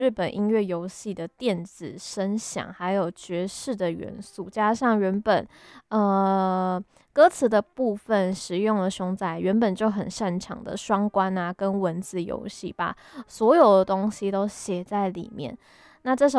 日本音乐游戏的电子声响，还有爵士的元素，加上原本歌词的部分使用了熊仔原本就很擅长的双关啊跟文字游戏，把所有的东西都写在里面。那这首